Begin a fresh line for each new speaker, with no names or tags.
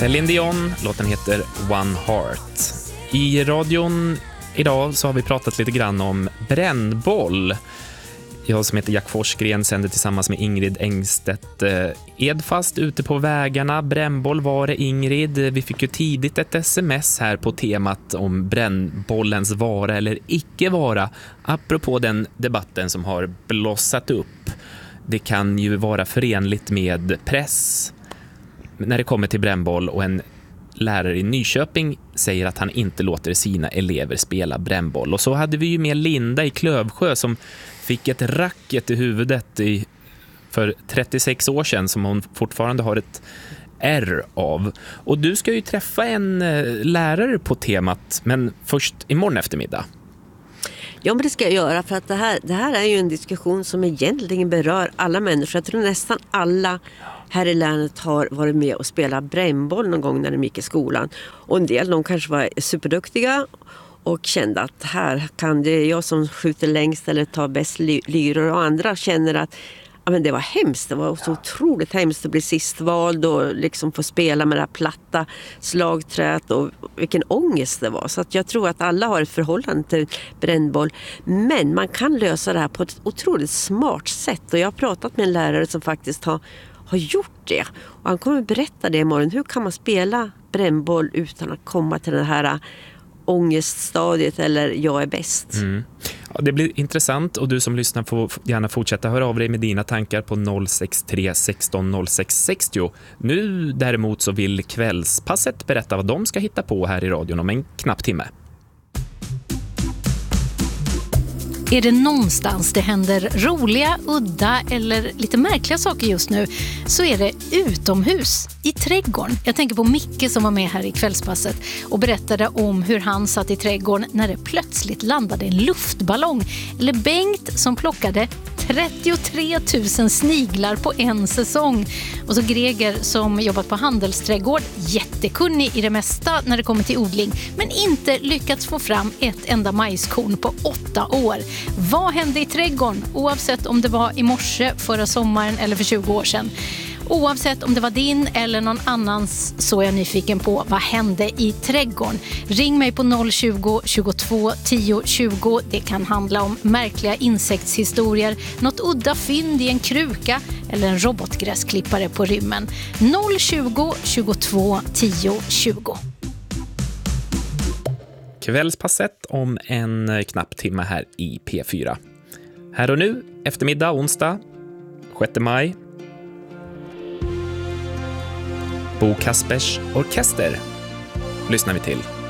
Celine Dion, låten heter One Heart. I radion idag så har vi pratat lite grann om brännboll. Jag som heter Jack Forsgren sänder tillsammans med Ingrid Engstedt Edfast ute på vägarna. Brännboll var det, Ingrid. Vi fick ju tidigt ett sms här på temat om brännbollens vara eller icke vara. Apropå den debatten som har blossat upp. Det kan ju vara förenligt med press när det kommer till brännboll, och en lärare i Nyköping säger att han inte låter sina elever spela brännboll. Och så hade vi ju med Linda i Klövsjö som fick ett racket i huvudet för 36 år sedan som hon fortfarande har ett R av. Och du ska ju träffa en lärare på temat, men först imorgon eftermiddag.
Ja, men det ska jag göra, för att det här är ju en diskussion som egentligen berör alla människor. Jag tror nästan alla här i länet har varit med och spelat brännboll någon gång när de gick i skolan. Och en del, de kanske var superduktiga och kände att här kan det jag som skjuter längst eller tar bäst lyror, och andra känner att ja, men det var hemskt, det var så otroligt hemskt att bli sistvald och liksom få spela med det här platta slagträet, och vilken ångest det var. Så att jag tror att alla har ett förhållande till brännboll, men man kan lösa det här på ett otroligt smart sätt, och jag har pratat med en lärare som faktiskt har gjort det, och han kommer berätta det imorgon. Hur kan man spela brännboll utan att komma till det här ångeststadiet eller jag är bäst?
Ja, det blir intressant, och du som lyssnar får gärna fortsätta höra av dig med dina tankar på 063 16 06 60. Nu däremot så vill Kvällspasset berätta vad de ska hitta på här i radion om en knapp timme.
Är det någonstans det händer roliga, udda eller lite märkliga saker just nu, så är det utomhus, i trädgården. Jag tänker på Micke som var med här i Kvällspasset och berättade om hur han satt i trädgården när det plötsligt landade en luftballong. Eller Bengt som plockade 33 000 sniglar på en säsong. Och så Greger som jobbat på handelsträdgård, jättekunnig i det mesta när det kommer till odling, men inte lyckats få fram ett enda majskorn på 8 år. Vad hände i trädgården, oavsett om det var i morse, förra sommaren eller för 20 år sedan? Oavsett om det var din eller någon annans, så är jag nyfiken på vad hände i trädgården. Ring mig på 020 22 10 20. Det kan handla om märkliga insektshistorier, något udda fynd i en kruka eller en robotgräsklippare på rymmen. 020 22 10 20.
Kvällspasset om en knapp timme här i P4. Här och nu, eftermiddag, onsdag, 6 maj. Bo Kaspers Orkester lyssnar vi till.